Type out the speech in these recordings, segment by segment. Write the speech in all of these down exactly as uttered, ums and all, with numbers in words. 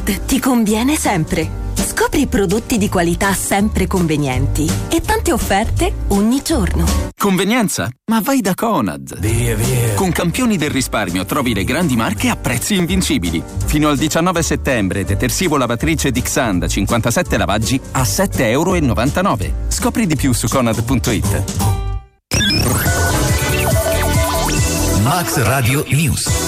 Conad ti conviene sempre. Scopri prodotti di qualità sempre convenienti e tante offerte ogni giorno. Convenienza? Ma vai da Conad. Via, via. Con campioni del risparmio trovi le grandi marche a prezzi invincibili. Fino al diciannove settembre, detersivo lavatrice Dixan da cinquantasette lavaggi a sette virgola novantanove euro. Scopri di più su conad punto it. Max Radio News.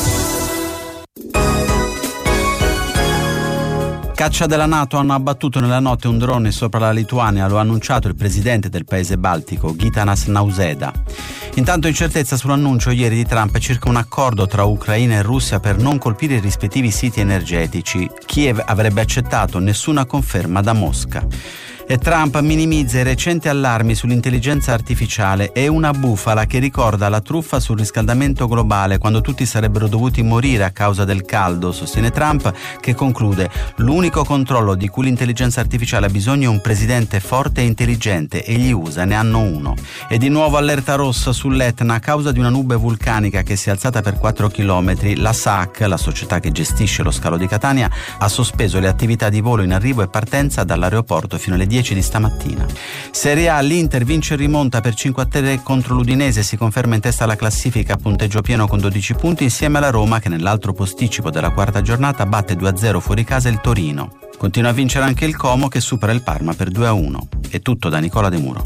Caccia della NATO: hanno abbattuto nella notte un drone sopra la Lituania, lo ha annunciato il presidente del paese baltico, Gitanas Nausėda. Intanto incertezza sull'annuncio ieri di Trump circa un accordo tra Ucraina e Russia per non colpire i rispettivi siti energetici. Kiev avrebbe accettato, nessuna conferma da Mosca. E Trump minimizza i recenti allarmi sull'intelligenza artificiale. È una bufala che ricorda la truffa sul riscaldamento globale, quando tutti sarebbero dovuti morire a causa del caldo, sostiene Trump, che conclude: l'unico controllo di cui l'intelligenza artificiale ha bisogno è un presidente forte e intelligente, e gli U S A ne hanno uno. E di nuovo allerta rossa sull'Etna a causa di una nube vulcanica che si è alzata per quattro chilometri. La S A C, la società che gestisce lo scalo di Catania, ha sospeso le attività di volo in arrivo e partenza dall'aeroporto fino alle dieci di stamattina. Serie A: l'Inter vince e rimonta per cinque a tre contro l'Udinese, si conferma in testa alla classifica a punteggio pieno con dodici punti, insieme alla Roma che nell'altro posticipo della quarta giornata batte due a zero fuori casa il Torino. Continua a vincere anche il Como, che supera il Parma per due a uno. È tutto da Nicola De Muro.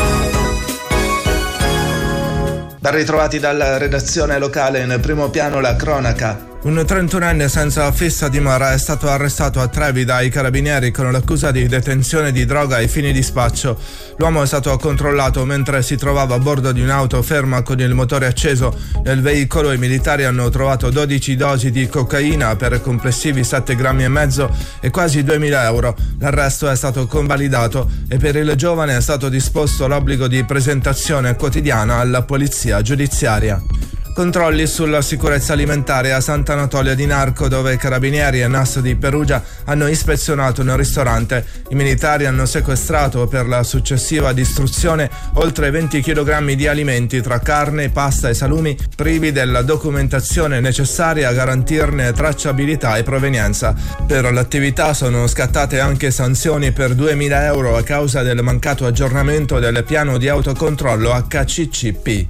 Ben ritrovati dalla redazione locale. In primo piano la cronaca. Un trentunenne senza fissa dimora è stato arrestato a Trevi dai carabinieri con l'accusa di detenzione di droga ai fini di spaccio. L'uomo è stato controllato mentre si trovava a bordo di un'auto ferma con il motore acceso. Nel veicolo i militari hanno trovato dodici dosi di cocaina per complessivi sette grammi e mezzo e quasi duemila euro. L'arresto è stato convalidato e per il giovane è stato disposto l'obbligo di presentazione quotidiana alla polizia giudiziaria. Controlli sulla sicurezza alimentare a Sant'Anatolia di Narco, dove carabinieri e N A S di Perugia hanno ispezionato un ristorante. I militari hanno sequestrato per la successiva distruzione oltre venti chilogrammi di alimenti tra carne, pasta e salumi, privi della documentazione necessaria a garantirne tracciabilità e provenienza. Per l'attività sono scattate anche sanzioni per duemila euro a causa del mancato aggiornamento del piano di autocontrollo H C C P.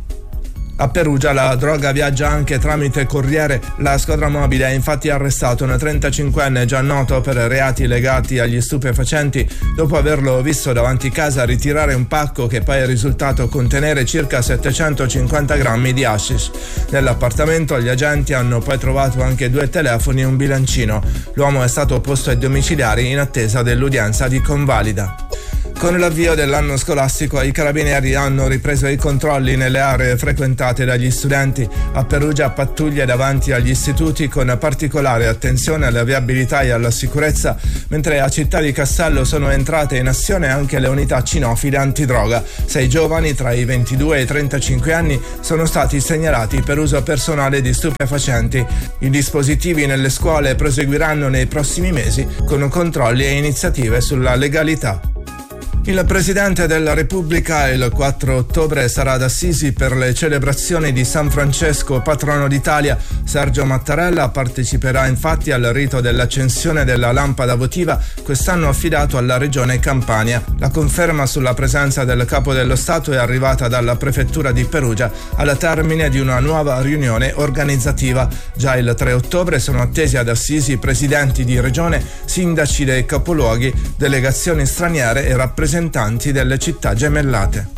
A Perugia la droga viaggia anche tramite corriere. La squadra mobile ha infatti arrestato un trentacinquenne già noto per reati legati agli stupefacenti dopo averlo visto davanti casa ritirare un pacco che poi è risultato contenere circa settecentocinquanta grammi di hashish. Nell'appartamento gli agenti hanno poi trovato anche due telefoni e un bilancino. L'uomo è stato posto ai domiciliari in attesa dell'udienza di convalida. Con l'avvio dell'anno scolastico i carabinieri hanno ripreso i controlli nelle aree frequentate dagli studenti. A Perugia pattuglie davanti agli istituti con particolare attenzione alla viabilità e alla sicurezza, mentre a Città di Castello sono entrate in azione anche le unità cinofile antidroga. Sei giovani tra i ventidue e i trentacinque anni sono stati segnalati per uso personale di stupefacenti. I dispositivi nelle scuole proseguiranno nei prossimi mesi con controlli e iniziative sulla legalità. Il Presidente della Repubblica il quattro ottobre sarà ad Assisi per le celebrazioni di San Francesco, patrono d'Italia. Sergio Mattarella parteciperà infatti al rito dell'accensione della lampada votiva, quest'anno affidato alla Regione Campania. La conferma sulla presenza del Capo dello Stato è arrivata dalla Prefettura di Perugia al termine di una nuova riunione organizzativa. Già il tre ottobre sono attesi ad Assisi presidenti di regione, sindaci dei capoluoghi, delegazioni straniere e rappresentanti delle città gemellate.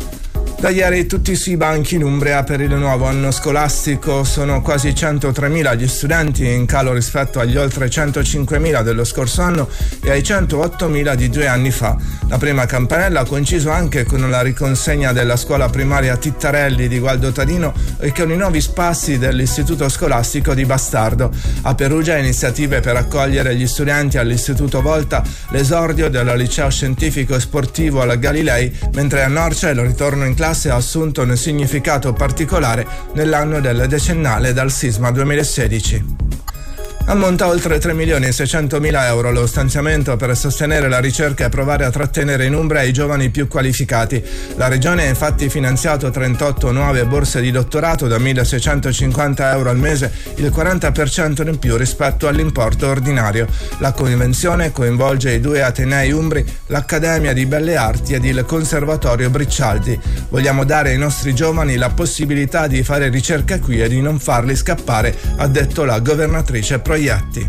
Da ieri tutti sui banchi in Umbria per il nuovo anno scolastico. Sono quasi centotremila gli studenti, in calo rispetto agli oltre centocinquemila dello scorso anno e ai centoottomila di due anni fa. La prima campanella ha coinciso anche con la riconsegna della scuola primaria Tittarelli di Gualdo Tadino e con i nuovi spazi dell'istituto scolastico di Bastardo. A Perugia iniziative per accogliere gli studenti all'istituto Volta, l'esordio del liceo scientifico e sportivo alla Galilei, mentre a Norcia il ritorno in classe ha assunto un significato particolare nell'anno del decennale dal sisma duemilasedici. Ammonta a oltre tre milioni e seicentomila euro lo stanziamento per sostenere la ricerca e provare a trattenere in Umbria i giovani più qualificati. La regione ha infatti finanziato trentotto nuove borse di dottorato da milleseicentocinquanta euro al mese, il quaranta per cento in più rispetto all'importo ordinario. La convenzione coinvolge i due atenei umbri, l'Accademia di Belle Arti ed il Conservatorio Briccialdi. Vogliamo dare ai nostri giovani la possibilità di fare ricerca qui e di non farli scappare, ha detto la governatrice Proietti.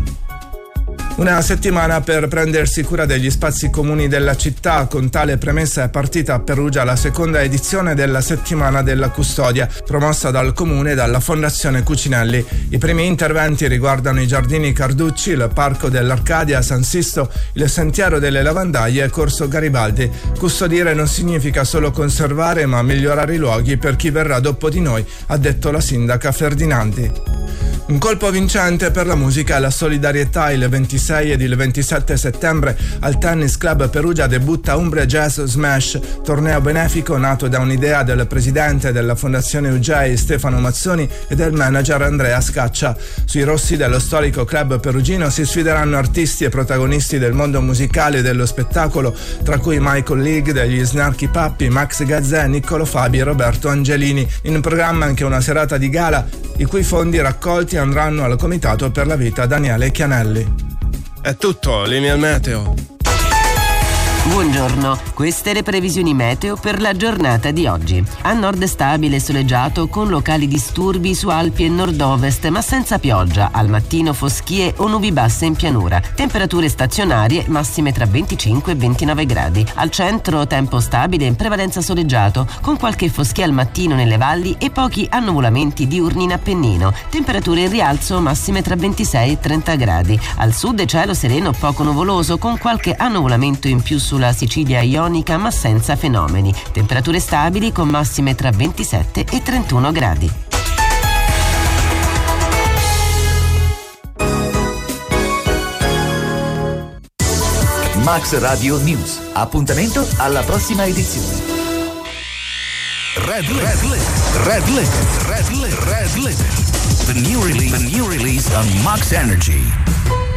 Una settimana per prendersi cura degli spazi comuni della città. Con tale premessa è partita a Perugia la seconda edizione della Settimana della Custodia, promossa dal Comune e dalla Fondazione Cucinelli. I primi interventi riguardano i giardini Carducci, il Parco dell'Arcadia, San Sisto, il Sentiero delle Lavandaie e Corso Garibaldi. Custodire non significa solo conservare, ma migliorare i luoghi per chi verrà dopo di noi, ha detto la sindaca Ferdinandi. Un colpo vincente per la musica e la solidarietà. Il ventisei ed il ventisette settembre al Tennis Club Perugia debutta Umbria Jazz Smash, torneo benefico nato da un'idea del presidente della Fondazione U J Stefano Mazzoni e del manager Andrea Scaccia. Sui rossi dello storico club perugino si sfideranno artisti e protagonisti del mondo musicale e dello spettacolo, tra cui Michael League degli Snarky Puppy, Max Gazzè, Niccolo Fabi e Roberto Angelini. In programma anche una serata di gala, i cui fondi raccolti andranno al Comitato per la Vita Daniele Chianelli. È tutto, linea meteo. Buongiorno, queste le previsioni meteo per la giornata di oggi. A nord stabile e soleggiato con locali disturbi su Alpi e nord-ovest, ma senza pioggia. Al mattino foschie o nubi basse in pianura. Temperature stazionarie massime tra venticinque e ventinove gradi. Al centro tempo stabile in prevalenza soleggiato, con qualche foschia al mattino nelle valli e pochi annuvolamenti diurni in Appennino. Temperature in rialzo massime tra ventisei e trenta gradi. Al sud cielo sereno poco nuvoloso, con qualche annuvolamento in più sulla Sicilia ionica, ma senza fenomeni. Temperature stabili con massime tra ventisette e trentuno gradi. Max Radio News. Appuntamento alla prossima edizione. Red Red Red Red Red Red Red The new release, the new release on Max Energy.